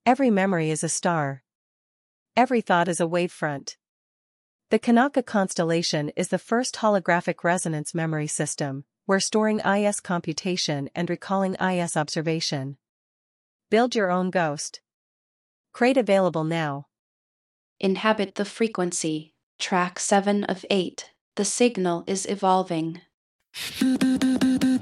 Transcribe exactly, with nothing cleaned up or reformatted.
Every memory is a star. Every thought is a wavefront. The Kanaka constellation is the first holographic resonance memory system, where storing I S computation and recalling I S observation. Build your own ghost. Crate available now. Inhabit the frequency. Track seven of eight. The signal is evolving.